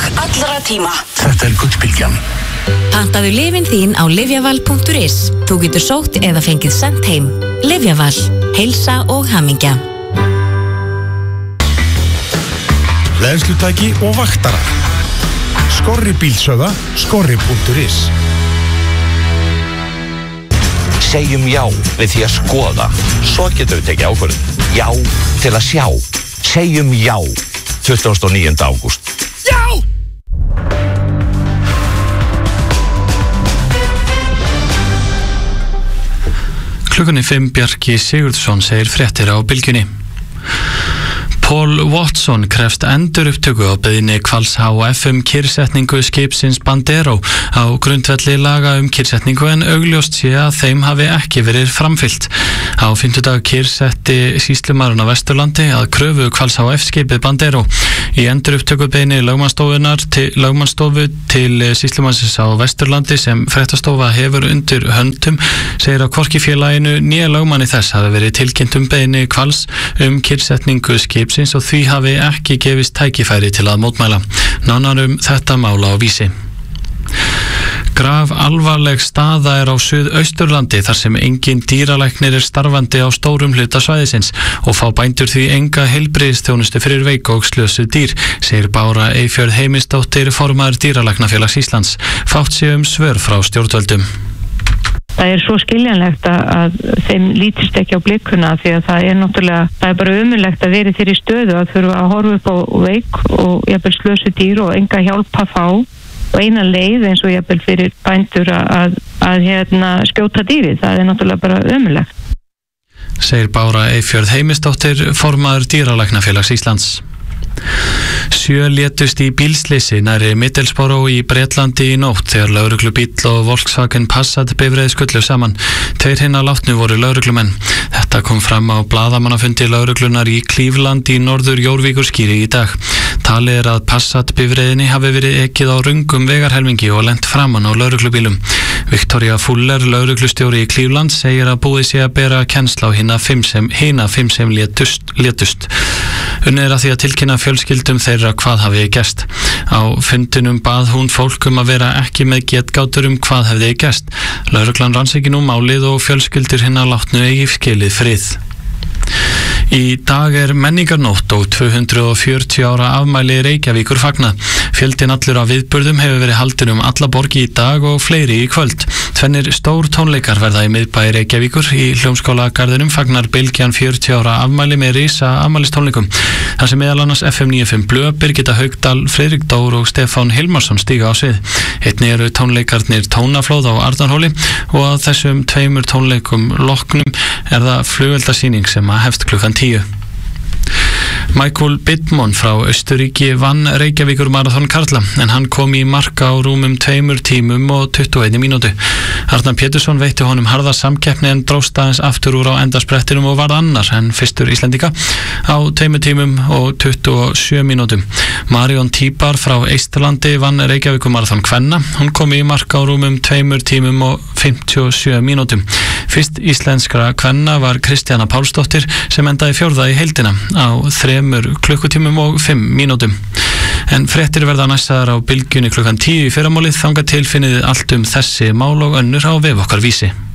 lag allra tíma. Þetta Gullbylgjan. Pantaðu lyfin þín á lyfjaval.is. Þú getur sótt eða fengið sent heim. Lyfjaval, heilsa og hamingja. Leðslutæki og vaktarar. Skorri bílsöða, skorri.is. Segjum já við því að skoða. Svo getum við tekið ákvörðun. Já til að sjá. Segjum já 29. ágúst. Já! Klukkan 5 Bjarki Sigurðsson segir fréttir á Bylgjunni. Paul Watson krefst endurupptöku á beiðni Hvals HF kyrrsetningu skipsins Bandero á grundvelli laga kyrrsetningu en augljóst sé að þeim hafi ekki verið framfylgt. Á fimmtudag kyrrsetti sýslumaðurinn á Vesturlandi að kröfu Hvals HF skipið Bandero. Í endurupptöku beiðni lögmannsstofu til sýslumannsins á Vesturlandi sem fréttastofa hefur undir höndum segir að hvorki félaginu né lögmanni þess hafi verið tilkynnt beiðni Hvals kyrrsetningu skipsins og því hafi ekki gefist tækifæri til að mótmæla. Nánar þetta mála á Vísi. Graf alvarleg staða á Suðausturlandi þar sem engin dýralæknir starfandi á stórum hluta svæðisins og fá bændur því enga heilbrigðisþjónustu fyrir veik og slösuð dýr, segir Bára Eyfjörð Heimisdóttir, formaður Dýralæknafélags Íslands. Fátt sé svör frá stjórnvöldum. Það svo skiljanlegt að þeim lítist ekki á blikkuna því að það er bara ömurlegt að vera þeirri stöðu að þurfa að horfa upp á veik og jafnvel slösuð dýr og enga hjálp að fá og eina leið eins og jafnvel fyrir bændur að skjóta dýri. Það náttúrulega bara ömurlegt. Segir Bára Eyfjörð Heimisdóttir, formaður Dýralæknafélags Íslands. 7 létust í bílslysi nærri Middlesbrough í Bretlandi í nótt þegar lögreglubíll og Volkswagen Passat bifreið skullu saman. 2 hinna látnu voru lögreglumenn. Þetta kom fram á blaðamannafundi lögreglunar í Cleveland í norður Jórvíkurskýri í dag. Talið að Passat bifreiðinni hafi verið ekið á röngum vegarhelmingi og lent framan á lögreglubílum. Victoria Fuller, lögreglustjóri í Cleveland, segir að búið sé að bera kennsl á hina 5 sem létust. Unnið að því að tilkynna fjölskyldum þeirra hvað hafi gerst. Á fundinum bað hún fólk að vera ekki með getgátur hvað hefði gerst. Lögreglan rannsaki nú málið og fjölskyldur hinna látnu eigi skilið frið. Í dag menningarnótt og 240 ára afmæli Reykjavíkur fagnað. Fjöldinn allur af viðburðum hefur verið haldinn alla borgi í dag og fleiri í kvöld. Tvennir stór tónleikar verða í miðbæ Reykjavíkur. Í Hljómskálagarðinum fagnar Bylgjan 40 ára afmæli með risa afmælistónleikum. Þar sem meðal annars FM 95 Blö, Birgitta Haugdal, Friðrik Dór og Stefán Hilmarsson stíga á svið. Einnig eru tónleikarnir Tónaflóð á Arnarhóli og að þessum 2 tónleikum loknum það flugeldasýning sem hefst klukkan 10. Michael Bidmon frá Austurríki vann Reykjavíkur marathon karla en hann kom í mark á rúmum 2 tímum og 21 mínútu. Arnar Pétursson veitti honum harða samkeppni en dróst aðeins aftur úr á endasprettinum og varð annar en fyrstur Íslendinga á 2 tímum og 27 mínútum. Marion Tíbar frá Eistlandi vann Reykjavíkur marathon kvenna. Hún kom í mark á rúmum 2 tímum og 57 mínútum. Fyrst íslenskra kvenna var Kristjana Pálsdóttir sem endaði 4. í heildina á 3 klukkutímum og 5 mínútum. En fréttir verða næstaðar á Bylgjunni klukkan 10 í fyrramálið. Þangað til finnið allt þessi mál og önnur á vef okkar Vísi.